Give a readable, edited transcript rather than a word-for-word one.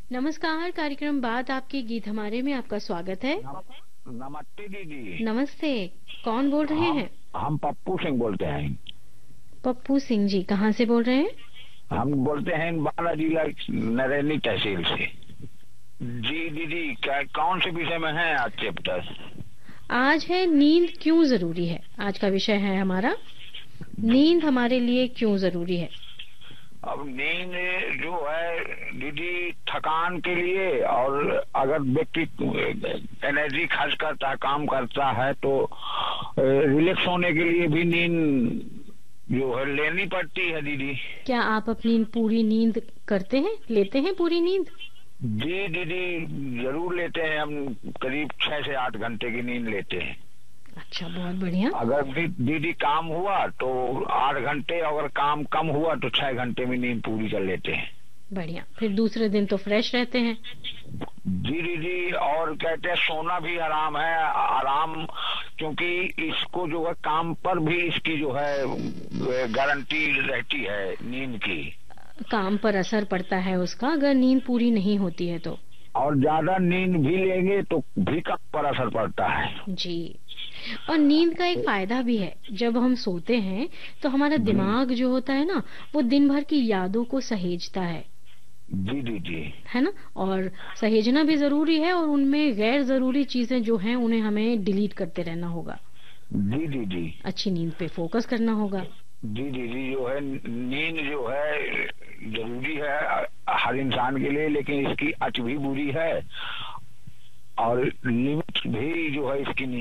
नमस्कार, कार्यक्रम बात आपके गीत हमारे में आपका स्वागत है। नमस्ते दीदी। नमस्ते, कौन बोल रहे हैं? हम पप्पू सिंह बोलते हैं। पप्पू सिंह जी, कहाँ से बोल रहे हैं? हम बोलते हैं बाला जिला नरैनी तहसील से। जी दीदी, क्या कौन से विषय में है आज चैप्टर? आज है नींद क्यों जरूरी है। आज का विषय है हमारा नींद हमारे लिए क्यों जरूरी है। अब नींद जो है दीदी थकान के लिए, और अगर व्यक्ति एनर्जी खर्च करता है, काम करता है, तो रिलैक्स होने के लिए भी नींद जो है लेनी पड़ती है दीदी। क्या आप अपनी पूरी नींद करते हैं, लेते हैं पूरी नींद? जी दीदी, जरूर लेते हैं। हम करीब 6 से 8 घंटे की नींद लेते हैं। अच्छा, बहुत बढ़िया। अगर दीदी काम हुआ तो 8 घंटे, अगर काम कम हुआ तो 6 घंटे में नींद पूरी कर लेते हैं। बढ़िया, फिर दूसरे दिन तो फ्रेश रहते हैं। जी दीदी, और कहते हैं सोना भी आराम है। आराम क्योंकि इसको जो है काम पर भी इसकी जो है गारंटी रहती है नींद की। काम पर असर पड़ता है उसका अगर नींद पूरी नहीं होती है तो। और ज्यादा नींद भी लेंगे तो भी काम पर असर पड़ता है। जी, और नींद का एक फायदा भी है। जब हम सोते हैं तो हमारा दिमाग जो होता है ना, वो दिन भर की यादों को सहेजता है। जी दीदी, है ना। और सहेजना भी जरूरी है, और उनमें गैर जरूरी चीजें जो हैं उन्हें हमें डिलीट करते रहना होगा। जी दीदी, अच्छी नींद पे फोकस करना होगा। जी दीदी, जो है नींद जो है जरूरी है हर इंसान के लिए, लेकिन इसकी अति भी बुरी है और लिमिट भी जो है इसकी